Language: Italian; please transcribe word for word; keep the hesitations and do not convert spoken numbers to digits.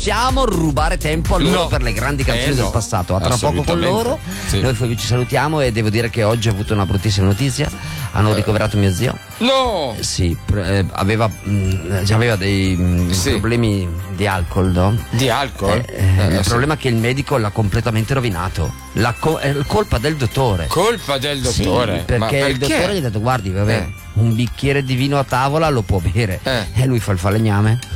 possiamo rubare tempo a loro No. per le grandi canzoni Eh, no. del passato. A tra poco con Assolutamente. loro. Sì. Noi poi ci salutiamo e devo dire che oggi ho avuto una bruttissima notizia. Hanno ricoverato mio zio. No! Sì, pre- eh, aveva, mh, già aveva dei mh, Sì. problemi di alcol, no? Di alcol? Eh, eh, Eh, il sì. problema è che il medico l'ha completamente rovinato. La co- è colpa del dottore. Colpa del dottore. Sì, perché, Ma perché? il dottore gli ha detto: guardi, vabbè, Eh. un bicchiere di vino a tavola lo può bere. Eh. E lui fa il falegname.